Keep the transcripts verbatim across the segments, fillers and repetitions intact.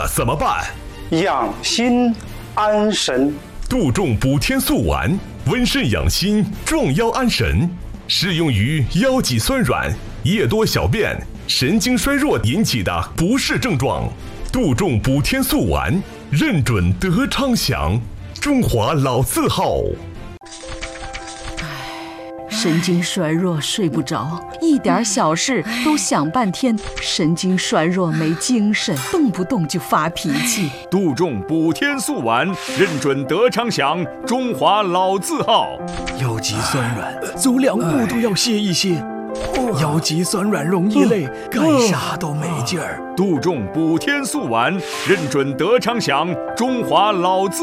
怎么办？ 养心安神。 杜仲补天素丸，温肾养心，壮腰安神，适用于腰脊酸软、夜多小便、神经衰弱引起的不适症状。杜仲补天素丸，认准德昌祥，中华老字号。 神经衰弱睡不着，一点小事都想半天，神经衰弱没精神，动不动就发脾气。 杜仲补天素丸，认准德昌祥，中华老字号。 腰脊酸软，走两步都要歇一歇。腰脊酸软容易累，干啥都没劲儿。 杜仲补天素丸，认准德昌祥，中华老字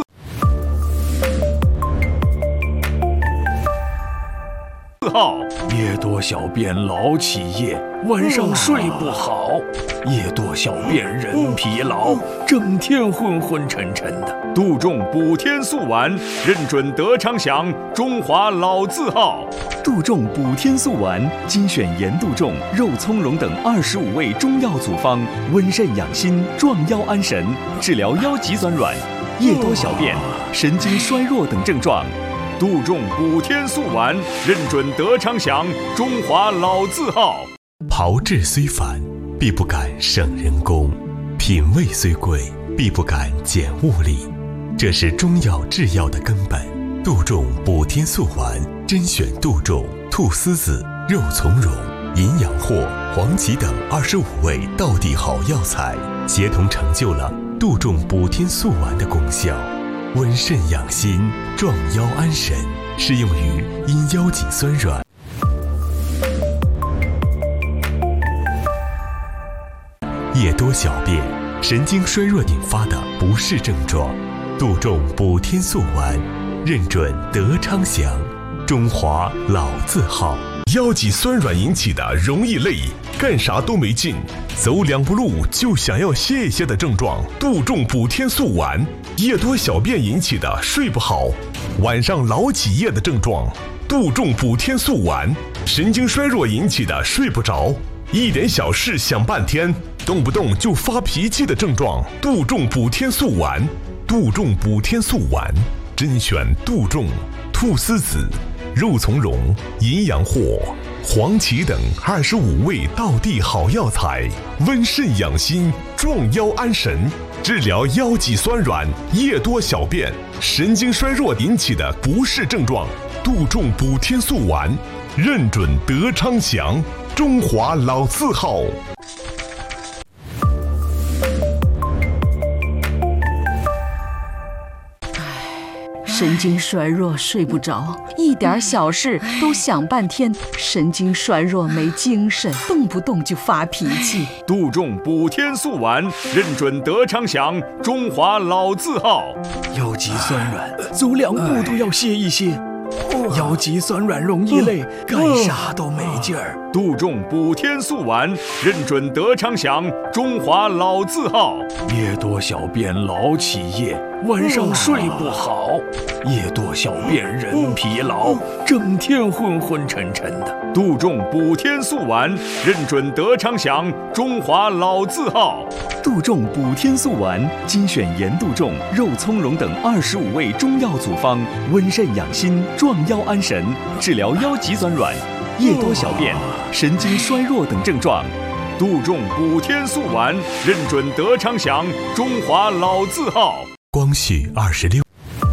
号。 夜多小便老起夜，晚上睡不好。夜多小便人疲劳，整天昏昏沉沉的。 杜仲补天素丸，认准德昌祥，中华老字号。 杜仲补天素丸，精选盐杜仲、肉苁蓉等二十五味中药组方，温肾养心，壮腰安神，治疗腰脊酸软、夜多小便、神经衰弱等症状。 杜仲补天素丸，认准德昌祥，中华老字号。 炮制虽繁，必不敢省人工；品味虽贵，必不敢减物力。这是中药制药的根本。杜仲补天素丸，甄选杜仲、菟丝子、肉苁蓉、银阳藿、黄芪等二十五味道地好药材，协同成就了杜仲补天素丸的功效。温肾养心，壮腰安神，适用于因腰脊酸软、夜多小便、神经衰弱引发的不适症状。杜仲补天素丸，认准德昌祥，中华老字号。腰脊酸软引起的容易累、干啥都没劲、走两步路就想要歇一歇的症状。杜仲补天素丸，夜多小便引起的睡不好、晚上老起夜的症状。杜仲补天素丸，神经衰弱引起的睡不着、一点小事想半天、动不动就发脾气的症状。杜仲补天素丸，杜仲补天素丸，甄选杜仲、菟丝子、肉苁蓉、银阳藿、黄芪等二十五味道地好药材，温肾养心，壮腰安神，治疗腰脊酸软、夜多小便、神经衰弱引起的不适症状。杜仲补天素丸，认准德昌祥，中华老字号。 神经衰弱睡不着，一点小事都想半天，神经衰弱没精神，动不动就发脾气。 杜仲补天素丸，认准德昌祥，中华老字号。 腰脊酸软，走两步都要歇一歇。腰脊酸软容易累，干啥都没劲儿。 杜仲补天素丸，认准德昌祥，中华老字号。 夜多小便老起夜，晚上睡不好。夜多小便人疲劳，整天昏昏沉沉的。 杜仲补天素丸，认准德昌祥，中华老字号。 杜仲补天素丸，精选盐杜仲、肉苁蓉等二十五味中药组方，温肾养心，壮腰安神，治疗腰脊酸软、夜多小便、神经衰弱等症状。 杜仲补天素丸，认准德昌祥，中华老字号。 光绪二十六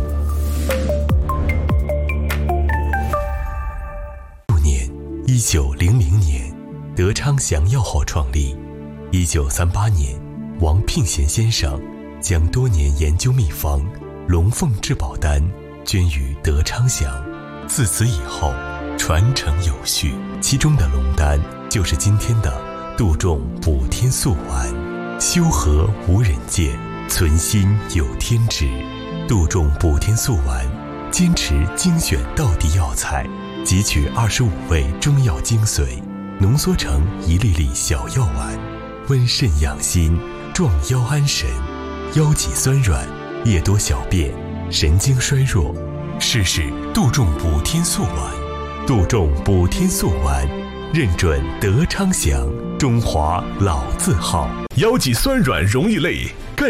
年，一九零零年，德昌祥药号创立。一九三八年，王聘贤先生将多年研究秘方龙凤至宝丹捐于德昌祥。自此以后，传承有序，其中的龙丹就是今天的杜仲补天素丸。修和无人见，存心有天知。杜仲补天素丸，坚持精选道地药材，汲取二十五味中药精髓，浓缩成一粒粒小药丸，温肾养心，壮腰安神。腰脊酸软、夜多小便、神经衰弱，试试杜仲补天素丸。杜仲补天素丸，认准德昌祥，中华老字号。腰脊酸软容易累，干